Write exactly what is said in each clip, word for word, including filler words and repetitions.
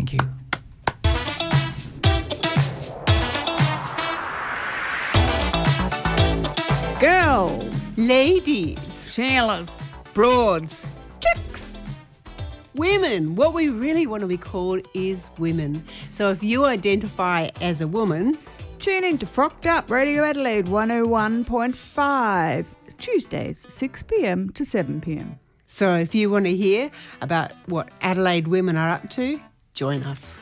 Thank you. Girls, Ladies, Sheilas, Broads, Chicks. women. What we really want to be called is women. So if you identify as a woman, Tune in to Frocked Up Radio Adelaide one oh one point five, Tuesdays, six p.m. to seven p.m. so if you want to hear about what Adelaide women are up to, join us.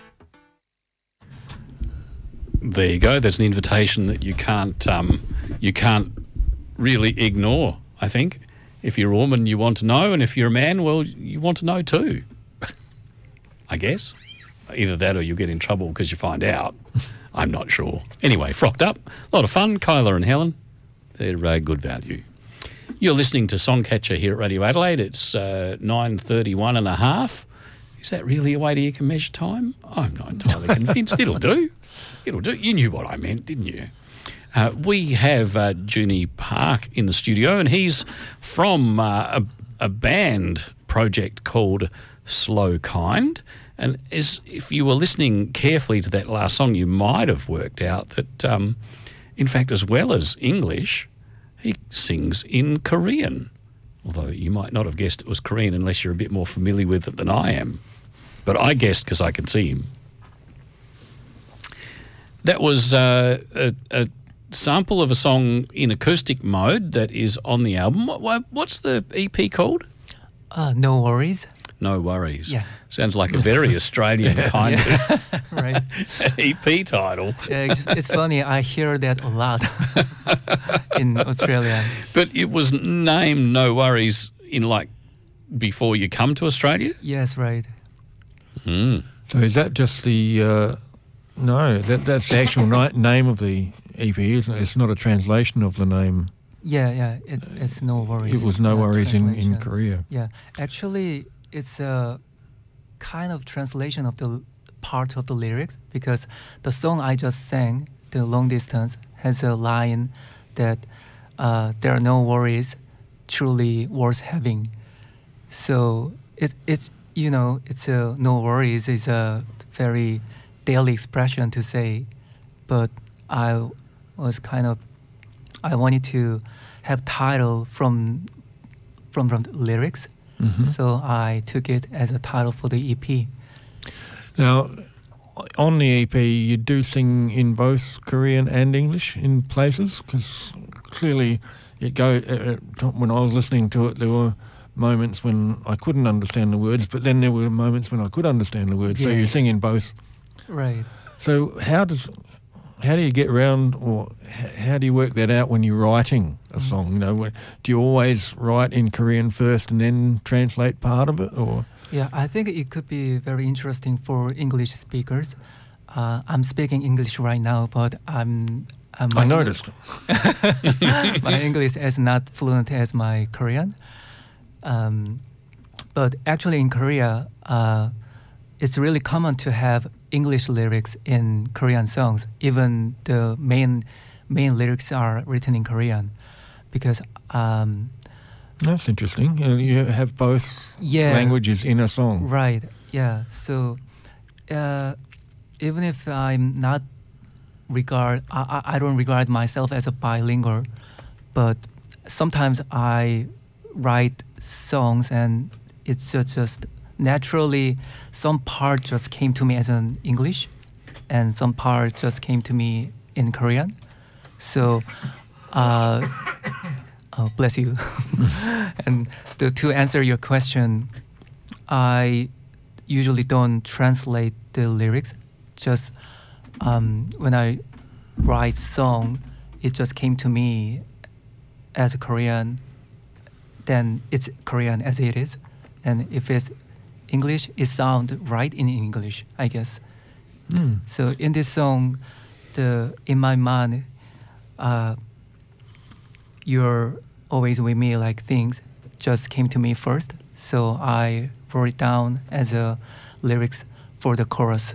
There you go. There's an invitation that you can't um, you can't really ignore, I think. If you're a woman, you want to know, and if you're a man, well, you want to know too, I guess. Either that or you'll get in trouble because you find out. I'm not sure. Anyway, Frocked Up. A lot of fun. Kyla and Helen, they're uh, good value. You're listening to Songcatcher here at Radio Adelaide. It's uh, nine thirty-one and a half. Is that really a way that you can measure time? I'm not entirely convinced. It'll do. It'll do. You knew what I meant, didn't you? Uh, we have uh, Junie Park in the studio, and he's from uh, a, a band project called Slow Kind. And as if you were listening carefully to that last song, you might have worked out that, um, in fact, as well as English, he sings in Korean. Although you might not have guessed it was Korean unless you're a bit more familiar with it than I am. But I guessed because I can see him. That was uh, a, a sample of a song in acoustic mode that is on the album. What, what's the E P called? Uh, no worries. No Worries. Yeah. Sounds like a very Australian kind of Right. E P title. Yeah, it's, it's funny. I hear that a lot in Australia. But it was named No Worries in like before you come to Australia? Yes, right. Mm. So is that just the... Uh, no, that, that's the actual ni- name of the E P, isn't it? It's not a translation of the name. Yeah, yeah. It, it's no worries. It was No uh, Worries in, in translation. Korea. Yeah, actually, it's a kind of translation of the part of the lyrics, because the song I just sang, The Long Distance, has a line that uh, there are no worries truly worth having. So it it's you know it's a no worries is a very daily expression to say, but I was kind of I wanted to have title from from from the lyrics. Mm-hmm. So I took it as a title for the E P. Now, on the E P, you do sing in both Korean and English in places, because clearly it go. Uh, when I was listening to it, there were moments when I couldn't understand the words, but then there were moments when I could understand the words. So you Yes. sing in both. Right. So how does how do you get around, or h- how do you work that out when you're writing a Mm. song? You know, wh- do you always write in Korean first and then translate part of it, or? Yeah, I think it could be very interesting for English speakers. Uh, I'm speaking English right now, but I'm. I'm I noticed. my English is not fluent as my Korean. Um, but actually, in Korea, uh, it's really common to have English lyrics in Korean songs. Even the main main lyrics are written in Korean, because um, That's interesting. Uh, You have both yeah, languages in a song. right, yeah. So uh, even if I'm not regard, I, I I don't regard myself as a bilingual, but sometimes I write songs and it's just, just naturally some part just came to me as an English and some part just came to me in Korean. So uh, oh, bless you. And to, to answer your question, I usually don't translate the lyrics. Just um, when I write song, it just came to me as a Korean, then it's Korean as it is. And if it's English, it sounds right in English, I guess. Mm. So in this song, the in my mind, uh, you're always with me like things just came to me first. So I wrote it down as a lyrics for the chorus.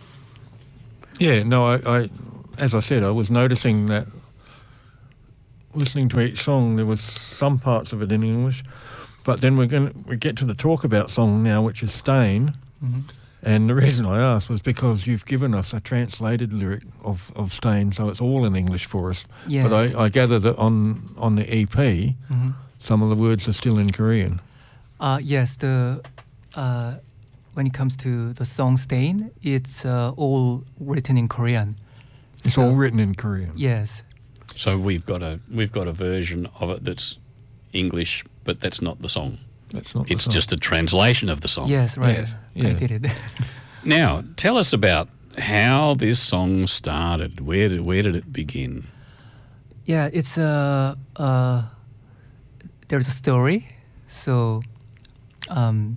Yeah, no, I, I, as I said, I was noticing that listening to each song, there was some parts of it in English, but then we're going to we get to the talk about song now, which is Stain, Mm-hmm. And the reason I asked was because you've given us a translated lyric of, of Stain, so it's all in English for us. Yes. But I, I gather that on, on the E P, Mhm. some of the words are still in Korean. Uh, yes, the uh, when it comes to the song "Stain," it's uh, all written in Korean. It's So- all written in Korean. Yes, So we've got a we've got a version of it that's English, but that's not the song. That's not the It's song. just a translation of the song. yes, right. Yeah, yeah. I did it. Now, tell us about how this song started. Where did where did it begin? Yeah, it's a uh, uh, there's a story. So, um,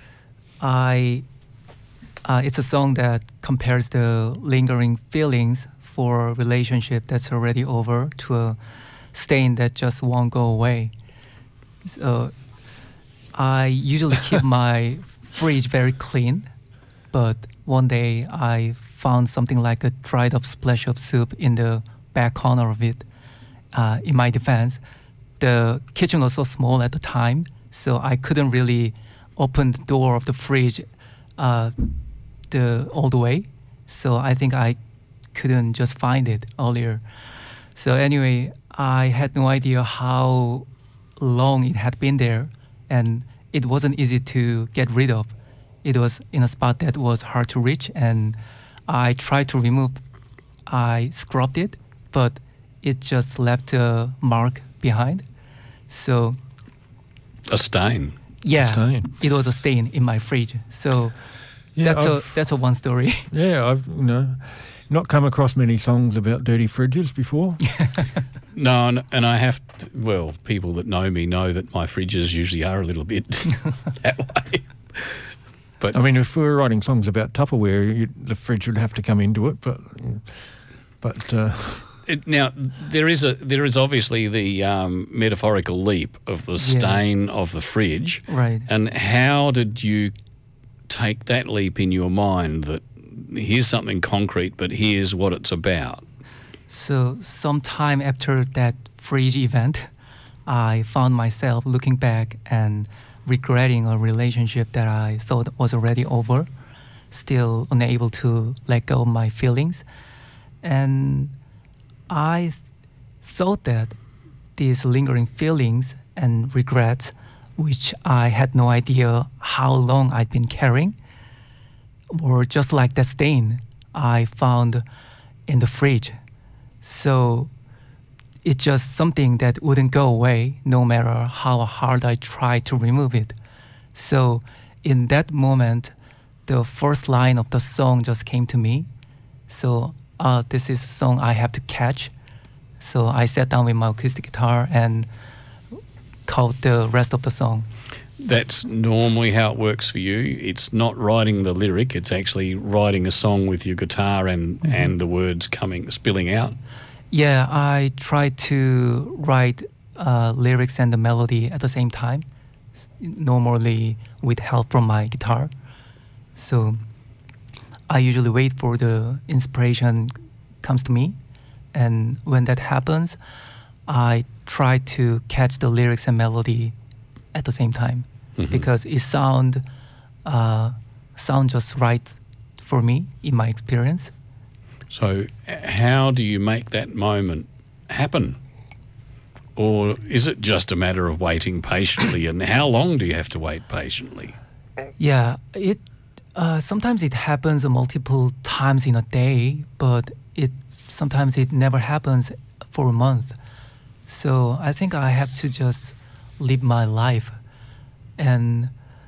I uh, it's a song that compares the lingering feelings for a relationship that's already over to a stain that just won't go away. So, I usually keep my fridge very clean, but one day I found something like a dried up splash of soup in the back corner of it. Uh, in my defense, the kitchen was so small at the time, so I couldn't really open the door of the fridge uh, the all the way. So I think I couldn't just find it earlier. So anyway, I had no idea how long it had been there, and it wasn't easy to get rid of. It was in a spot that was hard to reach, and I tried to remove. I scrubbed it, but it just left a mark behind. So A stain. yeah, stain. it was a stain in my fridge. So Yeah, that's a I've- that's a one story. Yeah, I've you know not come across many songs about dirty fridges before. No, and, and I have to, well, people that know me know that my fridges usually are a little bit that way. But I mean, if we were writing songs about Tupperware, you, the fridge would have to come into it. But but uh, it, now there is a there is obviously the um, metaphorical leap of the stain of the fridge. Right. And how did you take that leap in your mind that here's something concrete, but here's what it's about? So sometime after that fridge event, I found myself looking back and regretting a relationship that I thought was already over, still unable to let go of my feelings. And I th- thought that these lingering feelings and regrets, which I had no idea how long I'd been carrying, were just like that stain I found in the fridge. So it's just something that wouldn't go away no matter how hard I tried to remove it. So in that moment, the first line of the song just came to me. So uh, this is a song I have to catch. So I sat down with my acoustic guitar and caught the rest of the song. That's normally how it works for you. It's not writing the lyric, it's actually writing a song with your guitar and, Mm-hmm. and the words coming, spilling out. Yeah, I try to write uh, lyrics and the melody at the same time, s- normally with help from my guitar. So I usually wait for the inspiration comes to me, and when that happens, I try to catch the lyrics and melody at the same time Mhm. because it sound uh, sound just right for me in my experience. So h- how do you make that moment happen? Or is it just a matter of waiting patiently? And how long do you have to wait patiently? Yeah, it uh, sometimes it happens multiple times in a day, but it sometimes it never happens for a month. So I think I have to just live my life, and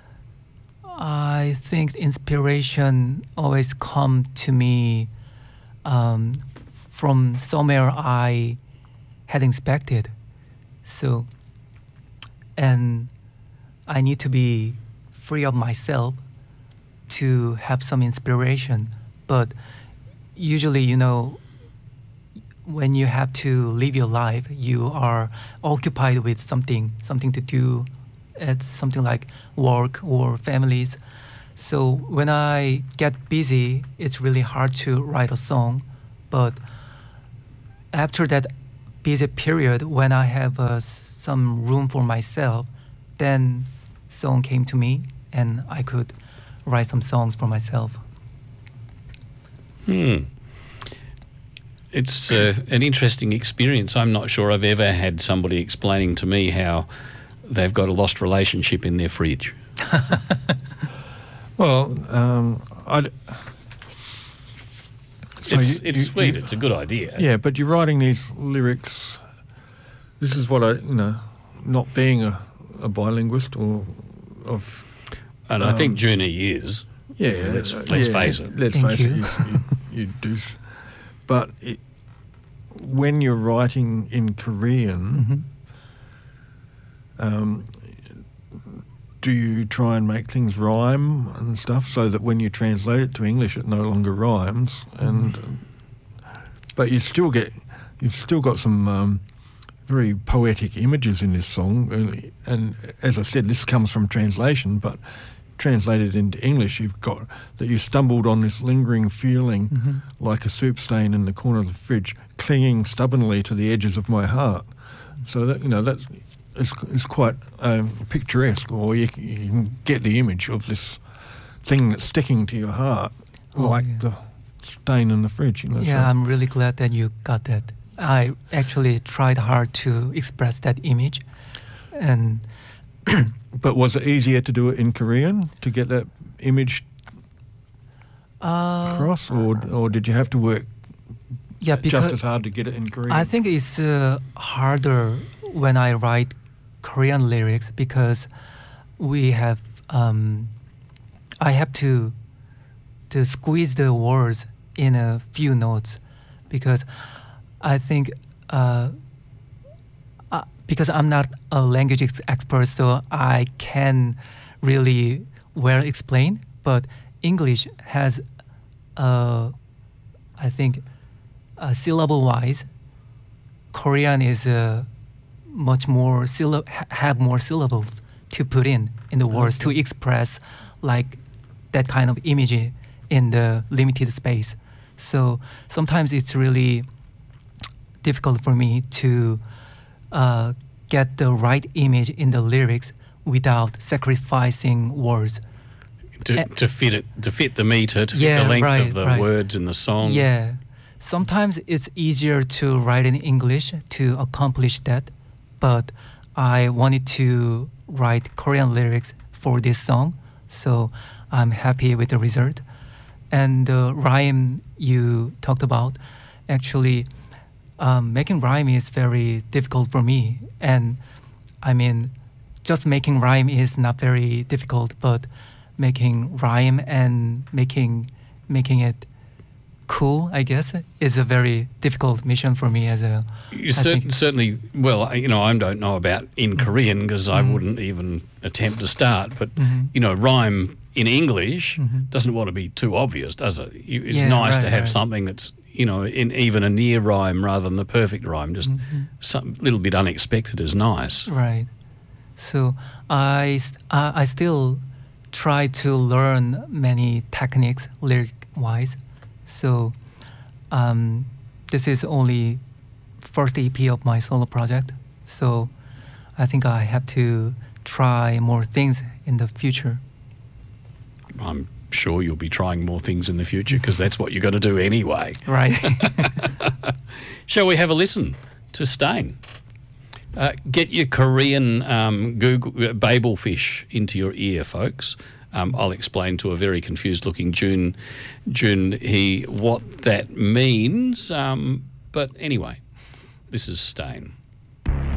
I think inspiration always come to me um, from somewhere I had expected. So, and I need to be free of myself to have some inspiration. But usually, you know, when you have to live your life, you are occupied with something, something to do. It's something like work or families. So when I get busy, it's really hard to write a song. But after that busy period, when I have uh, s- some room for myself, then song came to me, and I could write some songs for myself. Hmm. It's uh, an interesting experience. I'm not sure I've ever had somebody explaining to me how they've got a lost relationship in their fridge. Well, um, I. So it's you- it's you- sweet. you- It's a good idea. Yeah, but you're writing these lyrics. This is what I, you know, not being a, a bilinguist or of. And I think Um, Junie is. Yeah, Let's- uh, let's yeah, face it. Let's Thank face you. it, you, you, you do. s- But it, when you're writing in Korean, Mhm. um, do you try and make things rhyme and stuff so that when you translate it to English, it no longer rhymes? And but you still get, you've still got some um, very poetic images in this song. And, and as I said, this comes from translation, but translated into English, you've got that you stumbled on this lingering feeling Mhm. like a soup stain in the corner of the fridge, clinging stubbornly to the edges of my heart. So that, you know, that's it's, it's quite um, picturesque, or you, you can get the image of this thing that's sticking to your heart, Oh, like yeah. the stain in the fridge. You know, Yeah, so- I'm really glad that you got that. I actually tried hard to express that image, and But was it easier to do it in Korean to get that image uh, across, or or did you have to work yeah, because just as hard to get it in Korean? I think it's uh, harder when I write Korean lyrics because we have um, I have to to squeeze the words in a few notes because I think uh, uh, because I'm not a language ex- expert, so I can really well explain. But English has, uh, I think, uh, syllable-wise, Korean is uh, much more syllab- ha- have more syllables to put in in the words to Okay. express like that kind of image in the limited space. So sometimes it's really difficult for me to uh, get the right image in the lyrics without sacrificing words. To, Uh, to fit it, to fit the meter, to fit Yeah, the length right, of the right. words in the song. Yeah. Sometimes it's easier to write in English to accomplish that, but I wanted to write Korean lyrics for this song, so I'm happy with the result. And the rhyme you talked about, actually, um, making rhyme is very difficult for me. And I mean, just making rhyme is not very difficult, but making rhyme and making making it cool, I guess, is a very difficult mission for me as a. You I cer- think- certainly, well, I- you know, I don't know about in Korean because I Mhm. wouldn't even attempt to start. But Mhm. you know, rhyme in English Mhm. doesn't want to be too obvious, does it? You, it's Yeah, nice to right, have right. something that's, you know, in even a near rhyme rather than the perfect rhyme. Just Mhm. some little bit unexpected is nice. Right. So I, st- uh, I still try to learn many techniques lyric wise. So um, this is only first E P of my solo project. So I think I have to try more things in the future. I'm sure you'll be trying more things in the future because that's what you're going to do anyway. Right. Shall we have a listen to Stain? Uh, get your Korean um, Google uh, Babel fish into your ear, folks. Um, I'll explain to a very confused-looking June, June he what that means. Um, but anyway, this is Stain.